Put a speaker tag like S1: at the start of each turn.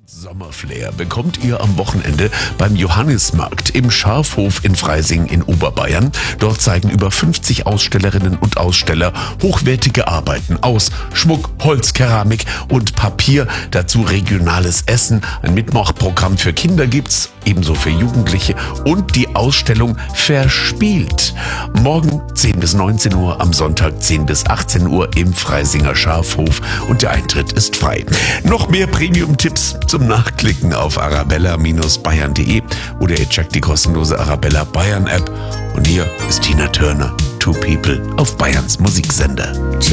S1: Sommerflair bekommt ihr am Wochenende beim Johannismarkt im Schafhof in Freising in Oberbayern. Dort zeigen über 50 Ausstellerinnen und Aussteller hochwertige Arbeiten aus Schmuck, Holz, Keramik und Papier. Dazu regionales Essen. Ein Mitmachprogramm für Kinder gibt's, ebenso für Jugendliche und die Ausstellung Verspielt. Morgen 10 bis 19 Uhr, am Sonntag 10 bis 18 Uhr im Freisinger Schafhof und der Eintritt ist frei. Noch mehr Premium-Tipps zum Nachklicken auf arabella-bayern.de oder ihr checkt die kostenlose Arabella Bayern App. Und hier ist Tina Turner, Two People auf Bayerns Musiksender.